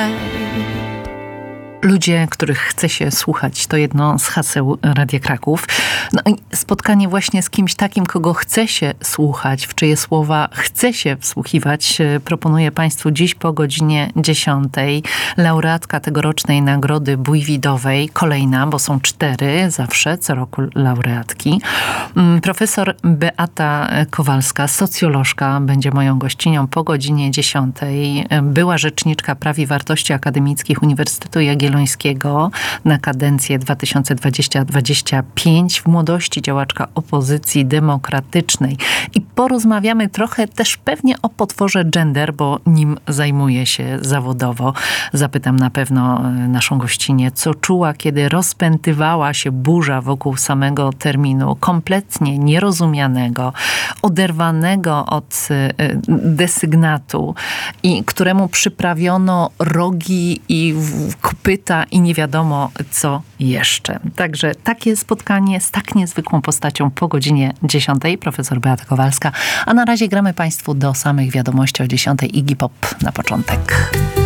Ludzie, których chce się słuchać, to jedno z haseł Radia Kraków. No i spotkanie właśnie z kimś takim, kogo chce się słuchać, w czyje słowa chce się wsłuchiwać, proponuję Państwu dziś po godzinie 10. Laureatka tegorocznej Nagrody Bujwidowej, kolejna, bo są 4 zawsze, co roku laureatki. Profesor Beata Kowalska, socjolożka, będzie moją gościnią po godzinie 10. Była rzeczniczka praw i wartości akademickich Uniwersytetu Jagiellońskiego na kadencję 2020-2025. W młodości działaczka opozycji demokratycznej. I porozmawiamy trochę też pewnie o potworze gender, bo nim zajmuję się zawodowo. Zapytam na pewno naszą gościnię, co czuła, kiedy rozpętywała się burza wokół samego terminu, kompletnie nierozumianego, oderwanego od desygnatu i któremu przyprawiono rogi i kopyta i nie wiadomo co jeszcze. Także takie spotkanie z tak niezwykłą postacią po godzinie 10. Profesor Beata Kowalska. A na razie gramy Państwu do samych wiadomości o 10. Iggy Pop na początek.